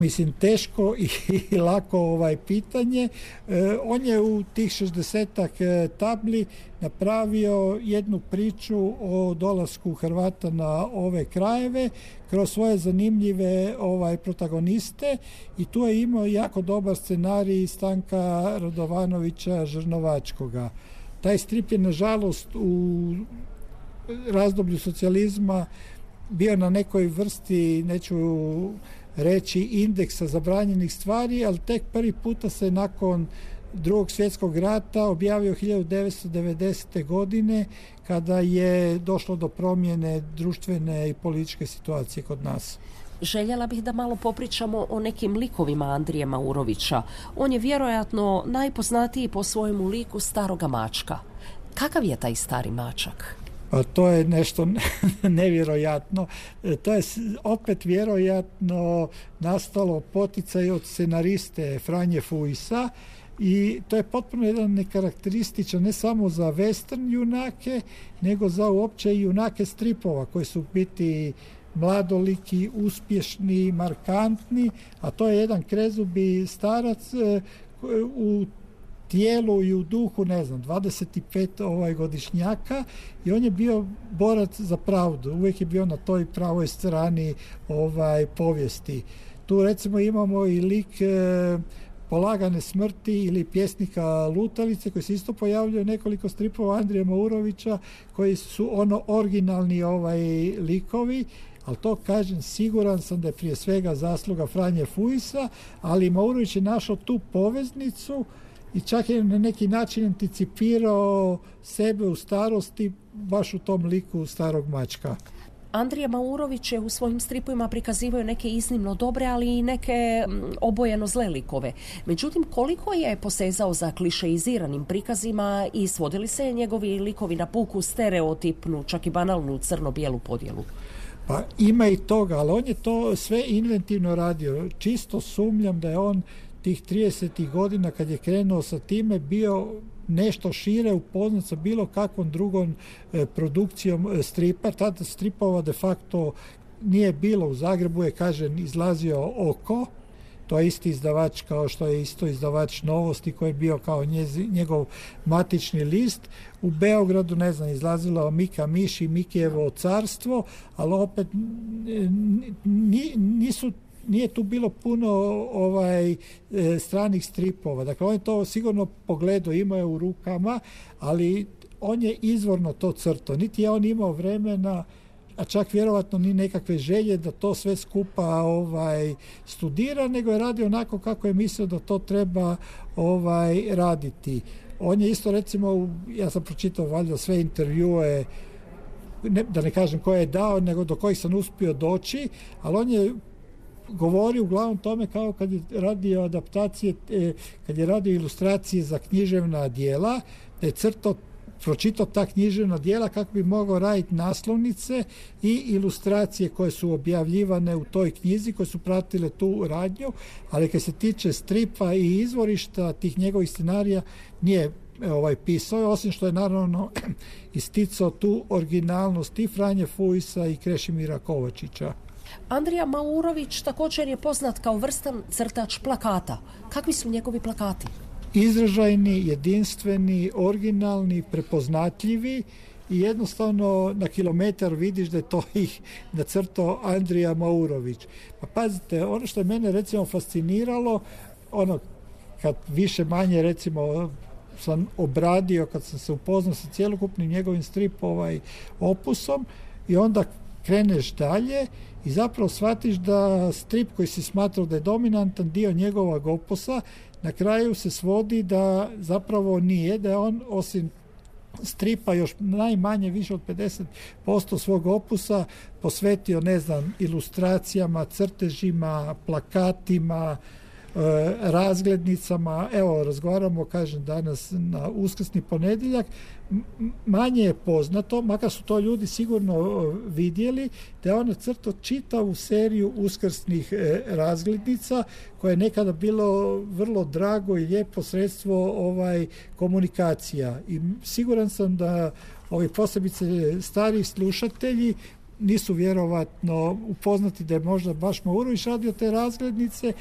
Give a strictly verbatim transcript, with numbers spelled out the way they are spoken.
Mislim, teško i, i lako ovaj pitanje. E, on je u tih šezdesetak e, tabli napravio jednu priču o dolasku Hrvata na ove krajeve kroz svoje zanimljive ovaj protagoniste i tu je imao jako dobar scenarij Stanka Radovanovića Žrnovačkoga. Taj strip je nažalost u razdoblju socijalizma bio na nekoj vrsti, neću reći indeksa zabranjenih stvari, ali tek prvi puta se nakon Drugog svjetskog rata objavio hiljadu devetsto devedesete. godine kada je došlo do promjene društvene i političke situacije kod nas. Željela bih da malo popričamo o nekim likovima Andrije Maurovića. On je vjerojatno najpoznatiji po svojemu liku Staroga mačka. Kakav je taj stari mačak? Pa to je nešto nevjerojatno. To je opet vjerojatno nastalo poticaj od scenariste Franje Fuisa i to je potpuno jedan nekarakterističan ne samo za western junake, nego za uopće junake stripova koji su biti mladoliki, uspješni, markantni, a to je jedan krezubi starac u tijelu i u duhu, ne znam, dvadeset pet ovaj godišnjaka i on je bio borac za pravdu. Uvijek je bio na toj pravoj strani ovaj povijesti. Tu recimo imamo i lik e, Polagane smrti ili Pjesnika lutalice koji se isto pojavljaju nekoliko stripova Andrije Maurovića koji su ono originalni ovaj likovi, ali to kažem siguran sam da je prije svega zasluga Franje Fuisa, ali Maurović je našao tu poveznicu i čak je na neki način anticipirao sebe u starosti baš u tom liku Starog mačka. Andrija Maurović je u svojim stripovima prikazivao neke iznimno dobre, ali i neke obojeno zle likove. Međutim, koliko je posezao za klišeiziranim prikazima i svodili se njegovi likovi na puku stereotipnu, čak i banalnu crno-bijelu podjelu? Pa ima i toga, ali on je to sve inventivno radio. Čisto sumnjam da je on tih tridesetih godina kad je krenuo sa time bio nešto šire upoznat sa bilo kakvom drugom e, produkcijom e, stripa. Tada stripova de facto nije bilo. U Zagrebu je, kažem, izlazio Oko, to je isti izdavač kao što je isto izdavač Novosti koji je bio kao njezi, njegov matični list. U Beogradu, ne znam, izlazilo Mika Miš i Mikijevo carstvo, ali opet nisu nije tu bilo puno ovaj e, stranih stripova. Dakle, on je to sigurno pogledao, imao je u rukama, ali on je izvorno to crto. Niti je on imao vremena, a čak vjerovatno ni nekakve želje da to sve skupa ovaj studira, nego je radio onako kako je mislio da to treba ovaj raditi. On je isto, recimo, ja sam pročitao valjda sve intervjue, ne, da ne kažem koje je dao, nego do kojih sam uspio doći, ali on je govori uglavnom tome kao kad je radio adaptacije, kad je radio ilustracije za književna djela, da je crto, pročitao ta književna djela kako bi mogao raditi naslovnice i ilustracije koje su objavljivane u toj knjizi, koje su pratile tu radnju, ali kad se tiče stripa i izvorišta tih njegovih scenarija nije ovaj pisao, osim što je naravno isticao tu originalnost i Franje Fuisa i Krešimira Kovačića. Andrija Maurović također je poznat kao vrstan crtač plakata. Kakvi su njegovi plakati? Izražajni, jedinstveni, originalni, prepoznatljivi i jednostavno na kilometar vidiš da je to ih nacrtao Andrija Maurović. Pa pazite, ono što je mene recimo fasciniralo, ono kad više manje recimo sam obradio, kad sam se upoznao sa cjelokupnim njegovim strip ovaj opusom i onda kreneš dalje i zapravo shvatiš da strip koji si smatrao da je dominantan dio njegovog opusa na kraju se svodi da zapravo nije, da je on osim stripa još najmanje više od pedeset posto svog opusa posvetio, ne znam, ilustracijama, crtežima, plakatima, razglednicama. Evo, razgovaramo, kažem, danas na uskrsni ponedjeljak. Manje je poznato, makar su to ljudi sigurno vidjeli, da je on crtao čitavu seriju uskrsnih razglednica koje je nekada bilo vrlo drago i lijepo sredstvo ovaj komunikacija. I siguran sam da ovi posebice stari slušatelji nisu vjerovatno upoznati da je možda baš Maurović radio te razglednice